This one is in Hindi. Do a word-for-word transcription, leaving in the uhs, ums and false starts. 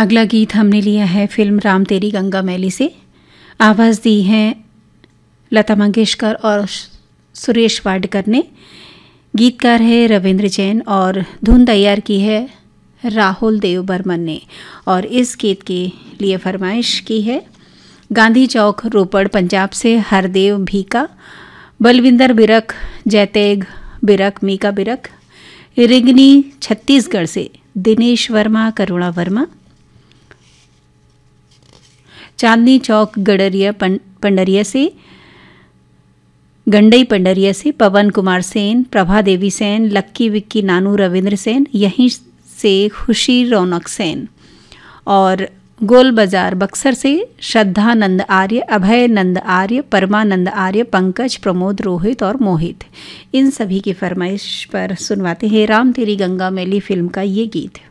अगला गीत हमने लिया है फिल्म राम तेरी गंगा मैली से। आवाज़ दी है लता मंगेशकर और सुरेश वाडकर ने। गीतकार है रविंद्र जैन और धुन तैयार की है राहुल देव बर्मन ने। और इस गीत के लिए फरमाइश की है गांधी चौक रोपड़ पंजाब से हरदेव भीका, बलविंदर बिरक, जैतेग बिरक, मीका बिरक, रिंगनी छत्तीसगढ़ से दिनेश वर्मा, करुणा वर्मा, चांदनी चौक गडरिया पंडरिया से गंडई पंडरिया से पवन कुमार सेन, प्रभा देवी सेन, लक्की विक्की नानू रविंद्र सेन, यहीं से खुशी रौनक सेन। और गोल बाजार बक्सर से श्रद्धानंद आर्य, अभय नंद आर्य, परमानंद आर्य, पंकज, प्रमोद, रोहित और मोहित। इन सभी की फरमाइश पर सुनवाते हैं राम तेरी गंगा मैली फिल्म का ये गीत।